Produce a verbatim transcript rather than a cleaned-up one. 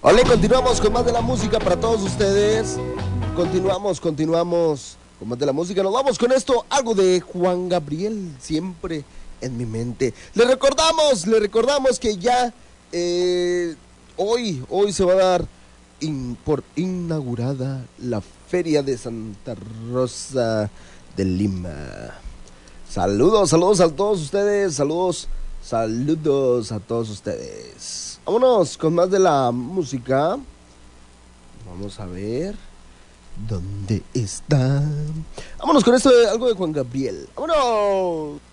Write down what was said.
Hola, continuamos con más de la música para todos ustedes. Continuamos, continuamos con más de la música. Nos vamos con esto, algo de Juan Gabriel, siempre en mi mente. Le recordamos, le recordamos que ya eh, hoy, hoy se va a dar in, por inaugurada la Feria de Santa Rosa de Lima. Saludos, saludos a todos ustedes, saludos, saludos a todos ustedes. Vámonos con más de la música. Vamos a ver dónde está. Vámonos con esto de algo de Juan Gabriel. Vámonos.